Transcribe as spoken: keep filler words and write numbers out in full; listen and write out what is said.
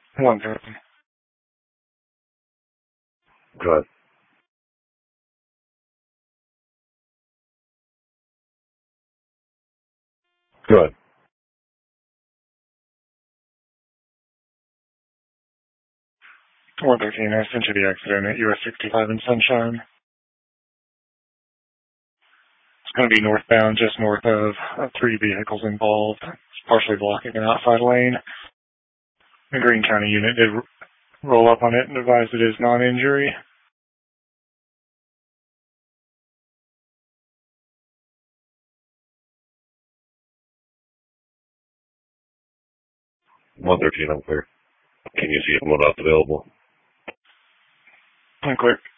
One thirty. Good. Good. one thirteen, I sent you the accident at U S sixty-five in Sunshine. It's going to be northbound, just north of uh, three vehicles involved. It's partially blocking an outside lane. The Greene County unit did r- roll up on it and advised it is non-injury. one thirteen, I'm clear. Can you see if Modott's available? I'm clear.